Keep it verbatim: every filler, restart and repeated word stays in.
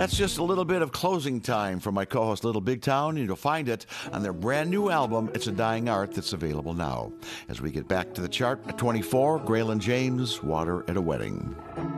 That's just a little bit of closing time from my co-host Little Big Town, and you'll find it on their brand new album, It's a Dying Art, that's available now. As we get back to the chart, at twenty-four, Graylin James, Water at a Wedding.